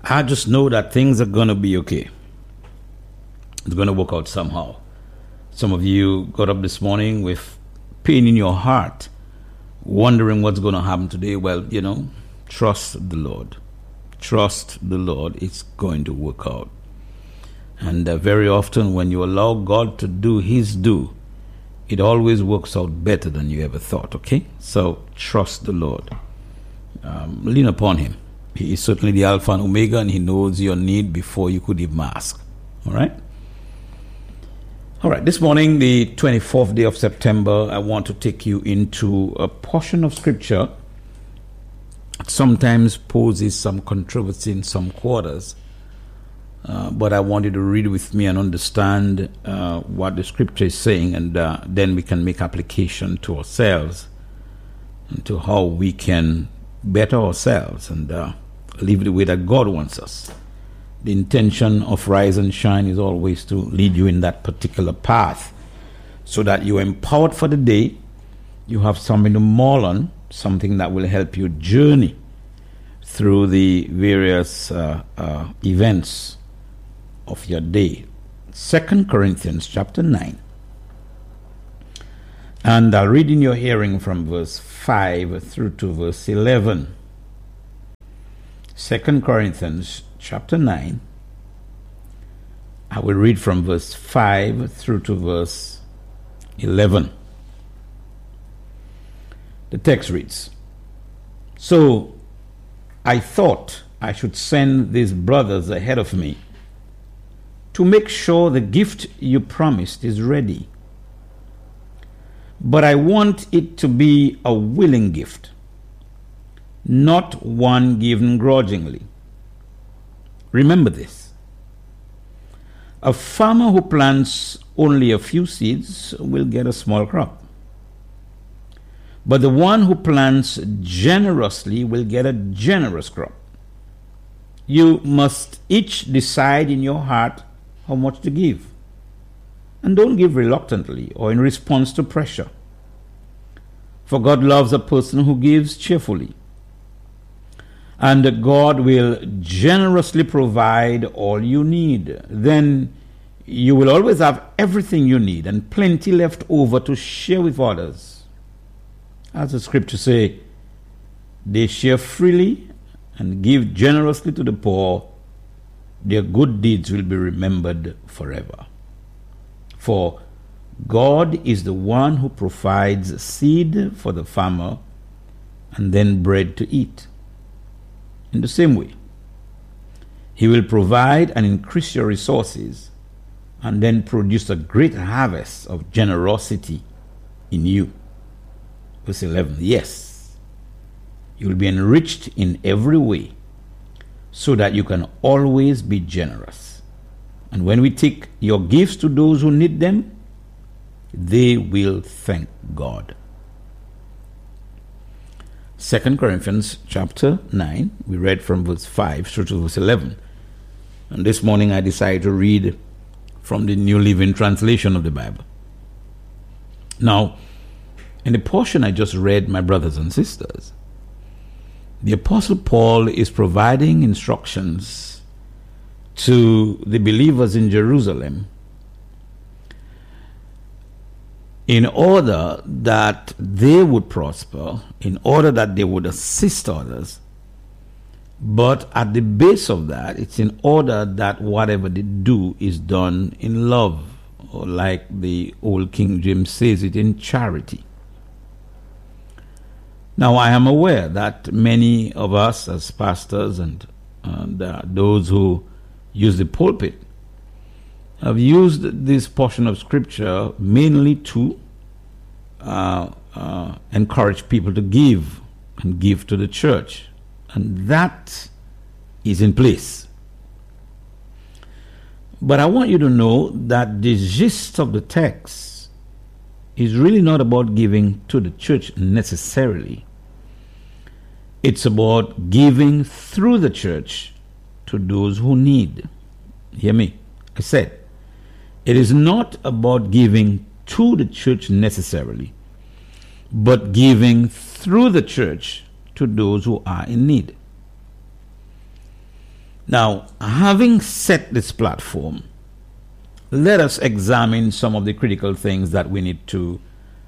I just know that things are going to be okay. It's going to work out somehow. Some of you got up this morning with pain in your heart, wondering what's going to happen today. Well, trust the Lord. Trust the Lord. It's going to work out. And very often when you allow God to do His due, it always works out better than you ever thought, okay? So trust the Lord. Lean upon Him. He is certainly the Alpha and Omega, and He knows your need before you could even ask. All right? All right, this morning, the 24th day of September, I want to take you into a portion of Scripture that sometimes poses some controversy in some quarters. But I want you to read with me and understand what the Scripture is saying, and then we can make application to ourselves and to how we can better ourselves and live the way that God wants us. The intention of Rise and Shine is always to lead you in that particular path so that you're empowered for the day. You have something to mull on, something that will help you journey through the various events of your day. 2 Corinthians chapter 9. And I'll read in your hearing from verse 5 through to verse 11. 2 Corinthians chapter 9. I will read from verse 5 through to verse 11. The text reads, "So I thought I should send these brothers ahead of me to make sure the gift you promised is ready. But I want it to be a willing gift, not one given grudgingly. Remember this. A farmer who plants only a few seeds will get a small crop. But the one who plants generously will get a generous crop. You must each decide in your heart how much to give. And don't give reluctantly or in response to pressure. For God loves a person who gives cheerfully. And God will generously provide all you need. Then you will always have everything you need and plenty left over to share with others. As the scriptures say, they share freely and give generously to the poor. Their good deeds will be remembered forever. For God is the one who provides seed for the farmer and then bread to eat. In the same way, He will provide and increase your resources and then produce a great harvest of generosity in you." Verse 11, "Yes, you will be enriched in every way so that you can always be generous. And when we take your gifts to those who need them, they will thank God." 2 Corinthians chapter 9, we read from verse 5 through to verse 11. And this morning I decided to read from the New Living Translation of the Bible. Now, in the portion I just read, my brothers and sisters, the Apostle Paul is providing instructions to the believers in Jerusalem in order that they would prosper, in order that they would assist others. But at the base of that, it's in order that whatever they do is done in love, or like the old King James says it, in charity. Now, I am aware that many of us as pastors and those who use the pulpit have used this portion of Scripture mainly to encourage people to give and give to the church. And that is in place. But I want you to know that the gist of the text is really not about giving to the church necessarily. It's about giving through the church to those who need. Hear me? I said, it is not about giving to the church necessarily, but giving through the church to those who are in need. Now, having set this platform, let us examine some of the critical things that we need to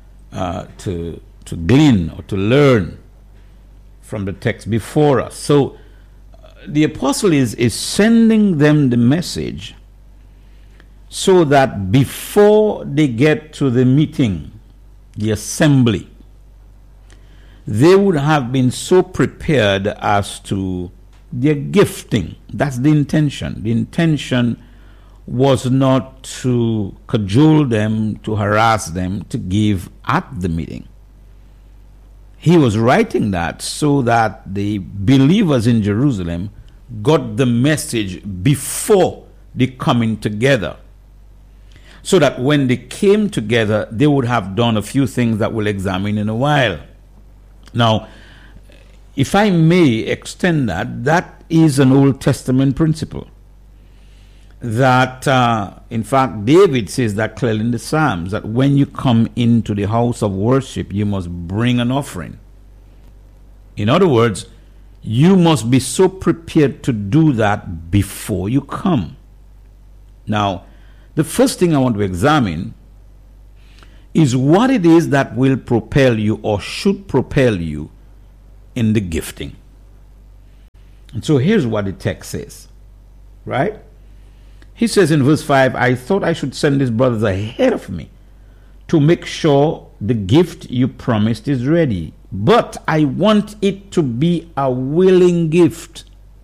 glean or to learn from the text before us. So, the apostle is sending them the message so that before they get to the meeting, the assembly, they would have been so prepared as to their gifting. That's the intention. The intention was not to cajole them, to harass them, to give at the meeting. He was writing that so that the believers in Jerusalem got the message before the coming together. So that when they came together, they would have done a few things that we'll examine in a while. Now, if I may extend that, that is an Old Testament principle. That, in fact, David says that clearly in the Psalms, that when you come into the house of worship, you must bring an offering. In other words, you must be so prepared to do that before you come. Now, the first thing I want to examine is what it is that will propel you or should propel you in the gifting. And so here's what the text says, right? He says in verse 5, I thought I should send these brothers ahead of me to make sure the gift you promised is ready. But I want it to be a willing gift,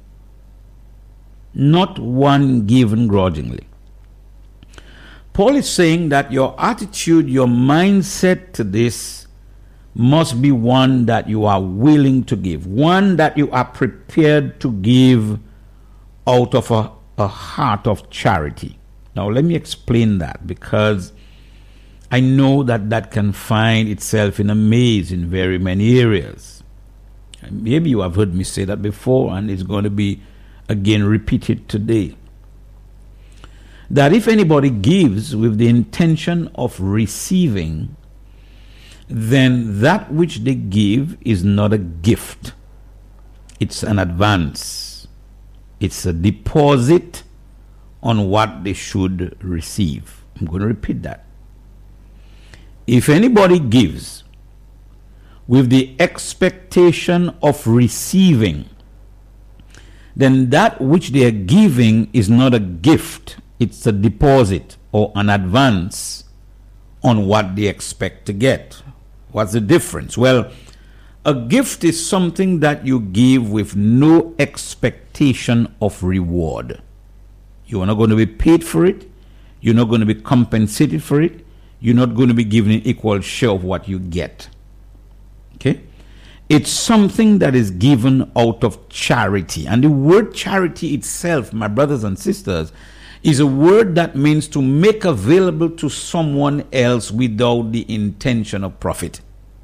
not one given grudgingly. Paul is saying that your attitude, your mindset to this must be one that you are willing to give, one that you are prepared to give out of a heart of charity. Now, let me explain that, because I know that that can find itself in a maze in very many areas. Maybe you have heard me say that before, and it's going to be again repeated today. That if anybody gives with the intention of receiving, then that which they give is not a gift. It's an advance. It's a deposit on what they should receive. I'm going to repeat that. If anybody gives with the expectation of receiving, then that which they are giving is not a gift. It's a deposit or an advance on what they expect to get. What's the difference? Well, a gift is something that you give with no expectation of reward. You are not going to be paid for it. You're not going to be compensated for it. You're not going to be given an equal share of what you get. Okay? It's something that is given out of charity. And the word charity itself, my brothers and sisters, is a word that means to make available to someone else without the intention of profit.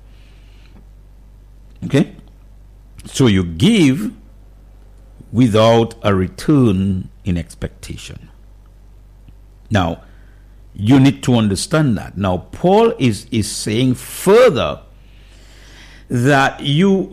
Okay? So you give without a return in expectation. Now, you need to understand that. Now, Paul is saying further that you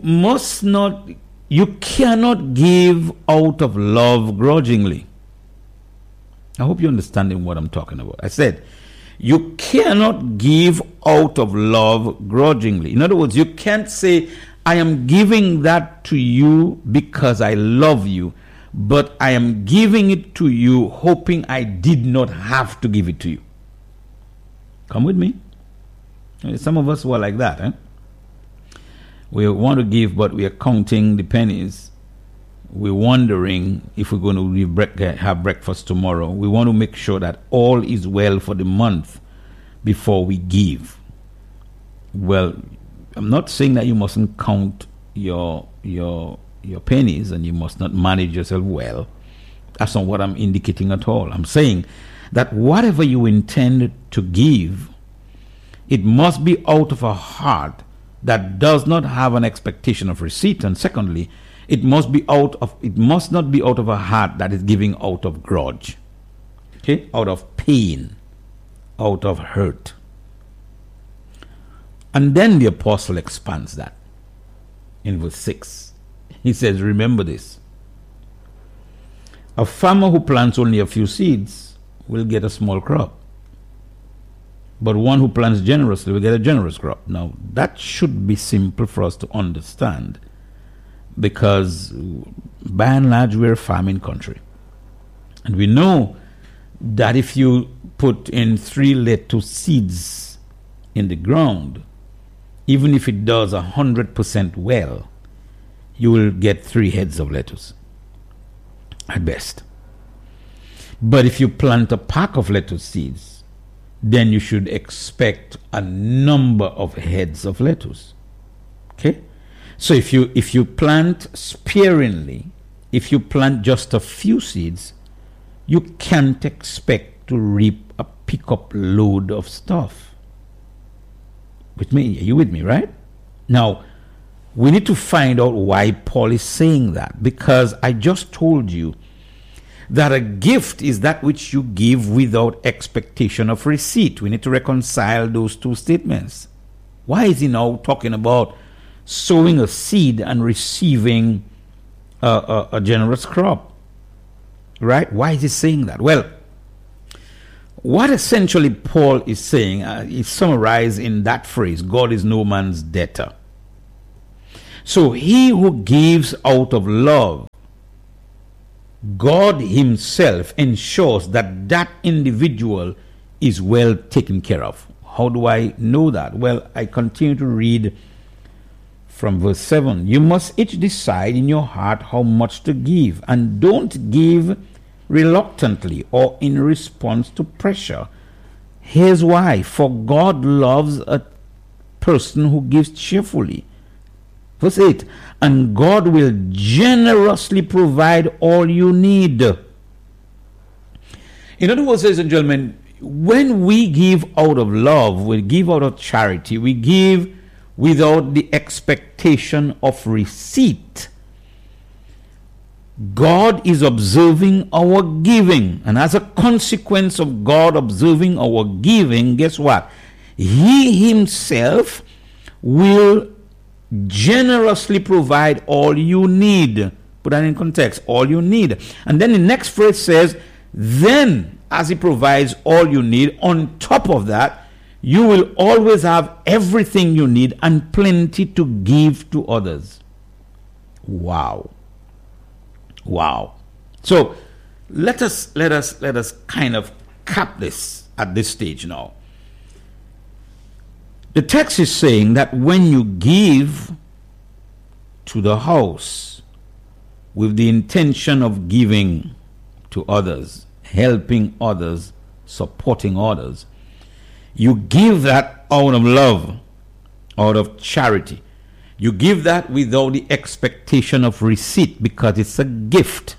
cannot give out of love grudgingly. I hope you're understanding what I'm talking about. I said, you cannot give out of love grudgingly. In other words, you can't say, I am giving that to you because I love you, but I am giving it to you hoping I did not have to give it to you. Come with me. Some of us were like that. Eh? We want to give, but we are counting the pennies. We're wondering if we're going to have breakfast tomorrow. We want to make sure that all is well for the month before we give. Well, I'm not saying that you mustn't count your pennies and you must not manage yourself well. That's not what I'm indicating at all. I'm saying that whatever you intend to give, it must be out of a heart that does not have an expectation of receipt. And secondly, it must not be out of a heart that is giving out of grudge. Okay? Out of pain, out of hurt. And then the apostle expands that in verse 6. He says, remember this. A farmer who plants only a few seeds will get a small crop. But one who plants generously will get a generous crop. Now, that should be simple for us to understand, because by and large, we're a farming country. And we know that if you put in 3 lettuce seeds in the ground, even if it does 100% well, you will get 3 heads of lettuce at best. But if you plant a pack of lettuce seeds, then you should expect a number of heads of lettuce. Okay? So if you plant sparingly, if you plant just a few seeds, you can't expect to reap a pickup load of stuff. With me? Are you with me, right? Now, we need to find out why Paul is saying that, because I just told you that a gift is that which you give without expectation of receipt. We need to reconcile those two statements. Why is he now talking about sowing a seed and receiving a generous crop? Right? Why is he saying that? Well, what essentially Paul is saying is summarized in that phrase, God is no man's debtor. So he who gives out of love, God himself ensures that that individual is well taken care of. How do I know that? Well, I continue to read from verse 7. You must each decide in your heart how much to give, and don't give reluctantly or in response to pressure. Here's why. For God loves a person who gives cheerfully. Verse 8, and God will generously provide all you need. In other words, ladies and gentlemen, when we give out of love, we give out of charity, we give without the expectation of receipt, God is observing our giving. And as a consequence of God observing our giving, guess what? He himself will generously provide all you need. Put that in context, all you need. And then the next phrase says, then as he provides all you need, on top of that, you will always have everything you need and plenty to give to others. Wow. Wow. So let us kind of cap this at this stage now. The text is saying that when you give to the house with the intention of giving to others, helping others, supporting others, you give that out of love, out of charity. You give that without the expectation of receipt, because it's a gift.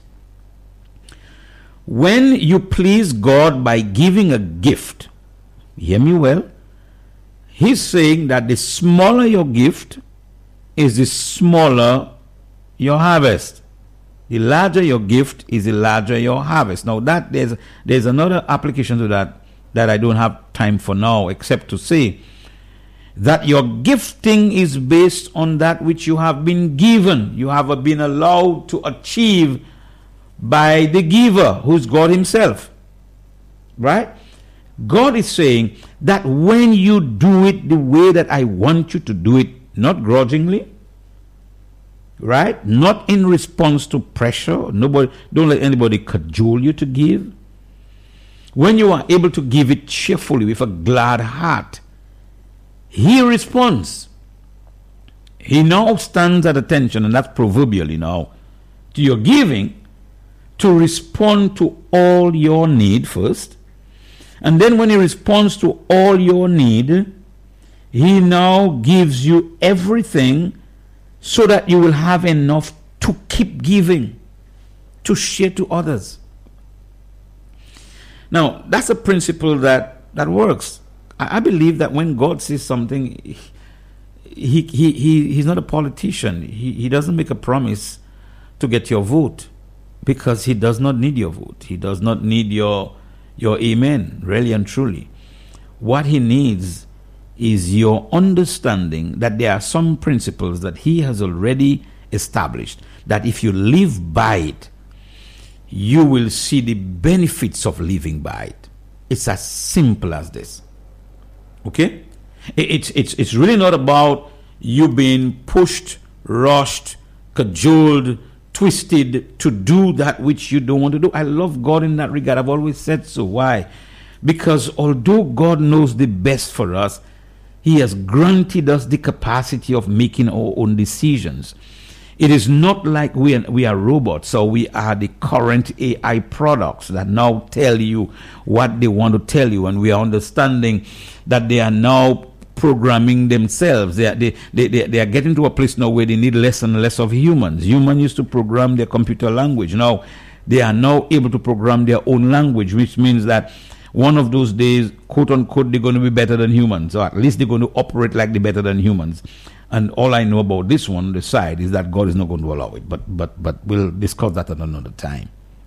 When you please God by giving a gift, hear me well, he's saying that the smaller your gift is the smaller your harvest. The larger your gift is the larger your harvest. Now that there's another application to that I don't have time for now, except to say that your gifting is based on that which you have been given. You have been allowed to achieve by the giver, who's God himself. Right? God is saying that when you do it the way that I want you to do it, not grudgingly, right? Not in response to pressure. Don't let anybody cajole you to give. When you are able to give it cheerfully with a glad heart, he responds. He now stands at attention, and that's proverbially now, to your giving, to respond to all your need first. And then when he responds to all your need, he now gives you everything so that you will have enough to keep giving, to share to others. Now, that's a principle that works. I believe that when God says something, he's not a politician. He doesn't make a promise to get your vote, because he does not need your vote. He does not need your amen, really and truly. What he needs is your understanding that there are some principles that he has already established, that if you live by it, you will see the benefits of living by it. It's as simple as this. Okay? It's really not about you being pushed, rushed, cajoled, twisted to do that which you don't want to do. I love God in that regard. I've always said so. Why? Because although God knows the best for us, He has granted us the capacity of making our own decisions. It is not like we are robots, or we are the current AI products that now tell you what they want to tell you, and we are understanding that they are now programming themselves. They are getting to a place now where they need less and less of humans. Humans used to program their computer language. Now they are now able to program their own language, which means that one of those days, quote unquote, they're going to be better than humans, or at least they're going to operate like they're better than humans. And all I know about this one, the side, is that God is not going to allow it. But we'll discuss that at another time.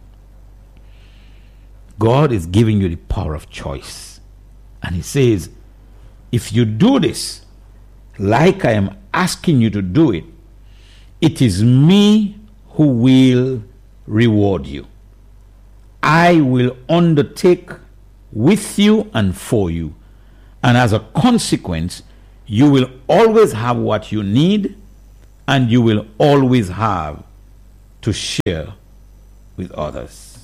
God is giving you the power of choice. And He says, if you do this, like I am asking you to do it, it is me who will reward you. I will undertake with you and for you. And as a consequence, you will always have what you need, and you will always have to share with others.